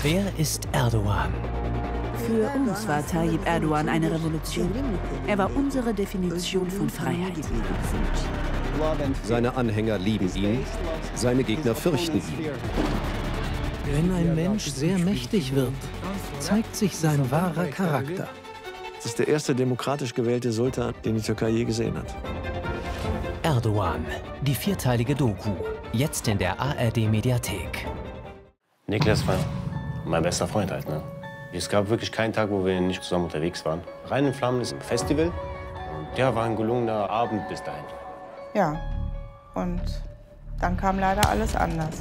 Wer ist Erdogan? Für uns war Tayyip Erdogan eine Revolution. Er war unsere Definition von Freiheit. Seine Anhänger lieben ihn, seine Gegner fürchten ihn. Wenn ein Mensch sehr mächtig wird, zeigt sich sein wahrer Charakter. Das ist der erste demokratisch gewählte Sultan, den die Türkei je gesehen hat. Erdogan, die vierteilige Doku, jetzt in der ARD-Mediathek. Niklas war mein bester Freund halt, ne? Es gab wirklich keinen Tag, wo wir nicht zusammen unterwegs waren. Rein in Flammen ist ein Festival. Und der war ein gelungener Abend bis dahin. Ja, und dann kam leider alles anders.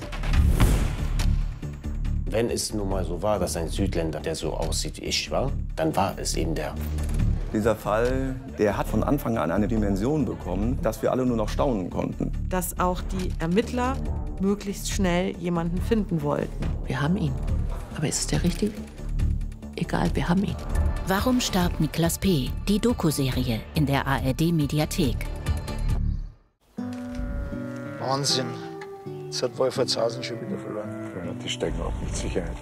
Wenn es nun mal so war, dass ein Südländer, der so aussieht wie ich war, dann war es eben der. Dieser Fall, der hat von Anfang an eine Dimension bekommen, dass wir alle nur noch staunen konnten. Dass auch die Ermittler möglichst schnell jemanden finden wollten. Wir haben ihn. Aber ist es der Richtige? Egal, wir haben ihn. Warum starb Niklas P.? Die Doku-Serie in der ARD-Mediathek. Wahnsinn. Jetzt hat Wolfertshausen schon wieder verloren. Ja, die steigen auch mit Sicherheit.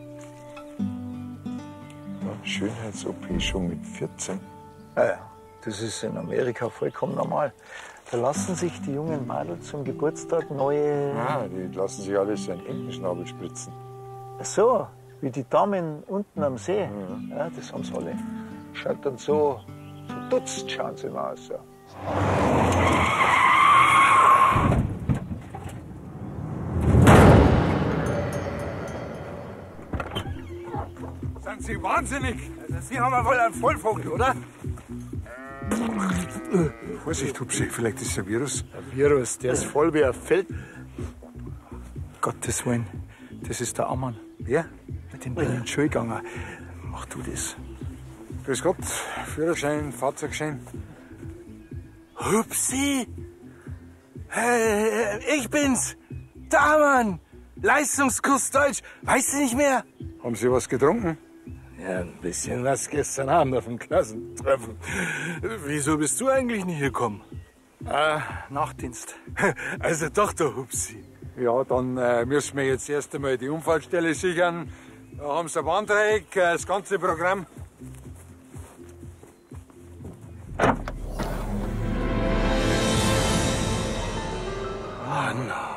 Ja, Schönheits-OP schon mit 14. Ja, das ist in Amerika vollkommen normal. Da lassen sich die jungen Mädel zum Geburtstag neue... Ah, die lassen sich alles so einen Entenschnabel spritzen. Ach so, wie die Damen unten am See. Ja, das haben sie alle. Schaut dann so dutzt schauen sie mal aus. Ja. Sind Sie wahnsinnig? Also Sie haben ja wohl einen Vollvogel, oder? Vorsicht, Hupsi, vielleicht ist es ein Virus. Ein Virus, der ist voll wie ein Feld. Gottes Willen, das ist der Ammann. Wer? Mit dem bin ich in die Schule gegangen. Mach du das. Grüß Gott, Führerschein, Fahrzeugschein. Hupsi! Ich bin's! Der Ammann! Leistungskurs Deutsch! Weißt du nicht mehr? Haben Sie was getrunken? Ja, ein bisschen was gestern Abend auf dem Klassentreffen. Wieso bist du eigentlich nicht gekommen? Nachtdienst. Also doch der Hupsi. Ja, dann müssen wir jetzt erst einmal die Unfallstelle sichern. Da haben Sie ein Warndreieck, das ganze Programm. Ah, na.